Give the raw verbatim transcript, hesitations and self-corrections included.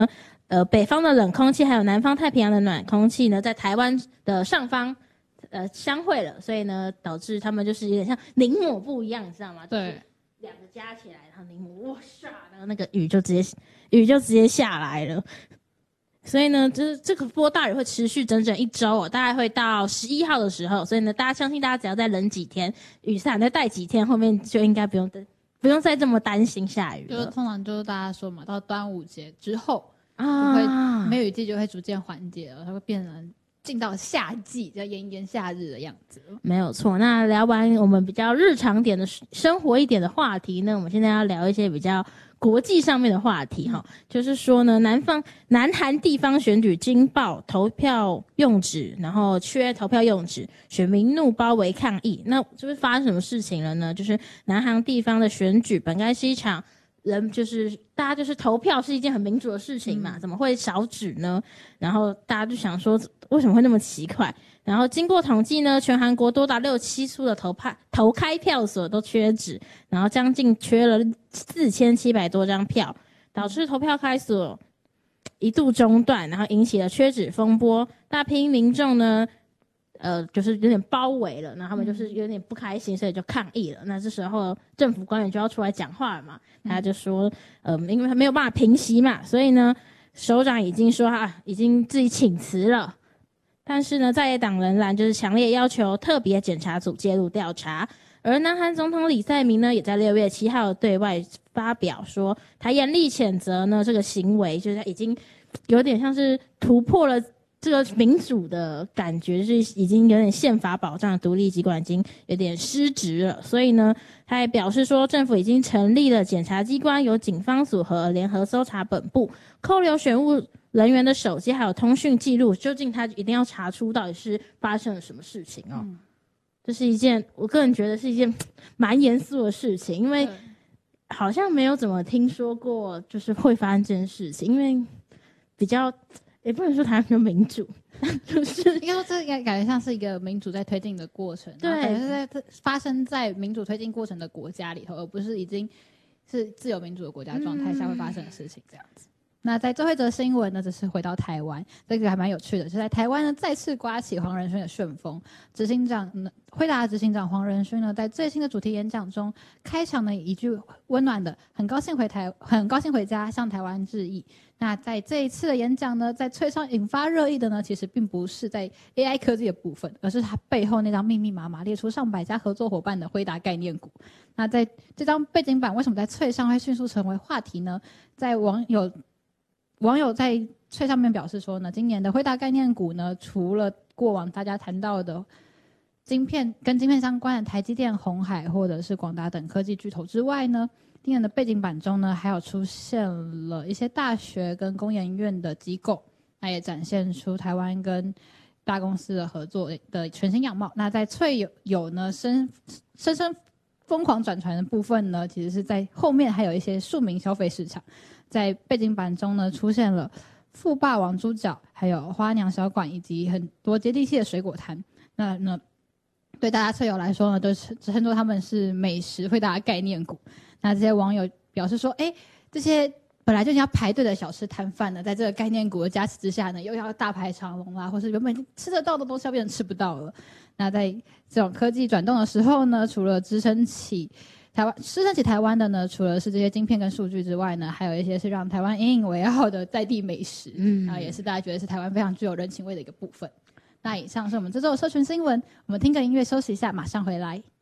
呃，北方的冷空气还有南方太平洋的暖空气呢，在台湾的上方呃相会了，所以呢，导致他们就是有点像凝抹布一样，你知道吗？ 对， 两个加起来，然后凝抹，哇唰，然后那个雨就直接雨就直接下来了。所以呢，就是这个波大雨会持续整整一周哦，大概会到十一号的时候。所以呢，大家相信大家只要再忍几天，雨伞再带几天，后面就应该不用不用再这么担心下雨了。 就是通常就是大家说嘛，到端午节之后。就会梅雨季就会逐渐缓解了，它会变成进到夏季，叫炎炎夏日的样子。 没有错。那聊完我们比较日常点的生活一点的话题呢，我们现在要聊一些比较国际上面的话题哈、嗯，就是说呢，南方南韩地方选举惊爆投票用纸，然后缺投票用纸，选民怒包围抗议。那这是发生什么事情了呢？就是南韩地方的选举本该是一场。人就是大家就是投票是一件很民主的事情嘛、嗯、怎么会少纸呢？然后大家就想说为什么会那么奇怪，然后经过统计呢，全韩国多达六七处的投派投开票所都缺纸，然后将近缺了四千七百多张票，导致投票开所一度中断，然后引起了缺纸风波，大批民众呢呃，就是有点包围了，然后他们就是有点不开心，所以就抗议了。那这时候政府官员就要出来讲话了嘛，他就说，呃，因为他没有办法平息嘛，所以呢，首长已经说啊，已经自己请辞了。但是呢，在野党仍然就是强烈要求特别检察组介入调查。而南韩总统李在明呢，也在六月七号对外发表说，他严厉谴责呢这个行为，就是已经有点像是突破了。这个民主的感觉是已经有点宪法保障的独立机关已经有点失职了，所以呢，他也表示说，政府已经成立了检察机关，由警方组合联合搜查本部，扣留选务人员的手机还有通讯记录，究竟他一定要查出到底是发生了什么事情哦。嗯、这是一件我个人觉得是一件蛮严肃的事情，因为好像没有怎么听说过就是会发生这件事情，因为比较。也不能说台湾比较民主，就是应该说这应该感觉像是一个民主在推进的过程， 对， 可能是在发生在民主推进过程的国家里头，而不是已经是自由民主的国家状态下会发生的事情这样子。嗯、那在最后一则新闻呢，只是回到台湾，这个还蛮有趣的，就在台湾呢再次刮起黄仁勋的旋风。执行长呢，辉达执行长黄仁勋呢，在最新的主题演讲中，开场呢一句温暖的“很高兴回台，很高兴回家”，向台湾致意。那在这一次的演讲呢，在翠上引发热议的呢，其实并不是在 A I 科技的部分，而是它背后那张密密麻麻列出上百家合作伙伴的辉达概念股。那在这张背景板为什么在翠上会迅速成为话题呢？在网友网友在翠上面表示说呢，今年的辉达概念股呢，除了过往大家谈到的晶片跟晶片相关的台积电、鸿海或者是广达等科技巨头之外呢，今年的背景板中呢，还有出现了一些大学跟工研院的机构，那也展现出台湾跟大公司的合作的全新样貌。那在翠有有呢深深深疯狂转传的部分呢，其实是在后面还有一些庶民消费市场。在背景板中呢，出现了富霸王猪脚，还有花娘小馆以及很多接地气的水果摊。那呢，对大家翠友来说呢，就是称作他们是美食辉达概念股。那这些网友表示说，哎，这些本来就要排队的小吃摊贩呢，在这个概念股的加持之下呢，又要大排长龙啦，或是原本吃得到的东西要变成吃不到了。那在这种科技转动的时候呢，除了支撑起台湾支撑起台湾的呢，除了是这些晶片跟数据之外呢，还有一些是让台湾引以为傲的在地美食，嗯，啊，也是大家觉得是台湾非常具有人情味的一个部分。那以上是我们这周的社群新闻，我们听个音乐休息一下，马上回来。